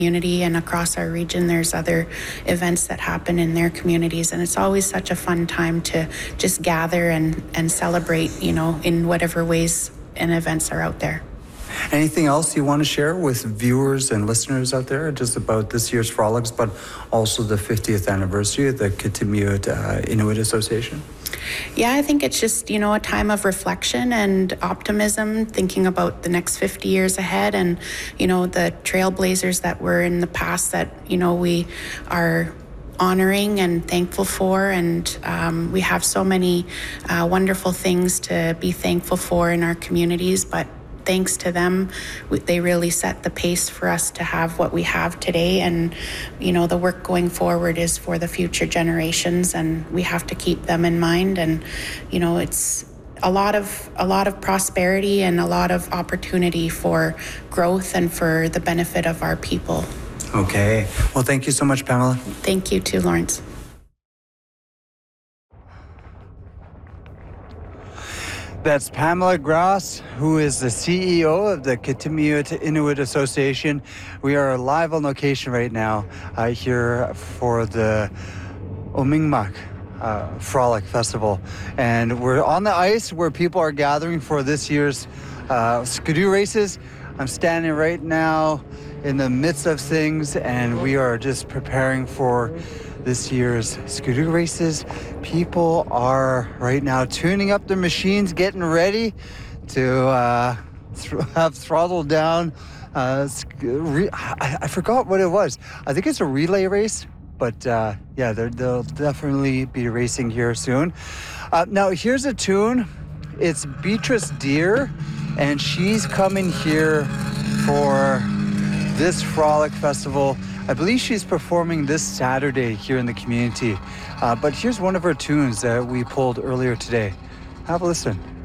community and across our region. There's other events that happen in their communities, and it's always such a fun time to just gather and celebrate, in whatever ways and events are out there. Anything else you want to share with viewers and listeners out there just about this year's Frolics, but also the 50th anniversary of the Kitikmeot Inuit Association? Yeah, I think it's just, a time of reflection and optimism, thinking about the next 50 years ahead and, the trailblazers that were in the past that, we are honoring and thankful for. And we have so many wonderful things to be thankful for in our communities, but thanks to them, they really set the pace for us to have what we have today. And, the work going forward is for the future generations, and we have to keep them in mind. And, it's a lot of prosperity and a lot of opportunity for growth and for the benefit of our people. Okay. Well, thank you so much, Pamela. Thank you too, Lawrence. That's Pamela Gross, who is the CEO of the Kitikmeot Inuit Association. We are live on location right now here for the Omingmak Frolic Festival. And we're on the ice where people are gathering for this year's Ski-Doo races. I'm standing right now in the midst of things, and we are just preparing for this year's Ski-Doo races. People are right now tuning up their machines, getting ready to have throttled down. I forgot what it was. I think it's a relay race, but they'll definitely be racing here soon. Now, here's a tune. It's Beatrice Deer, and she's coming here for this Frolic Festival. I believe she's performing this Saturday here in the community. But here's one of her tunes that we pulled earlier today. Have a listen.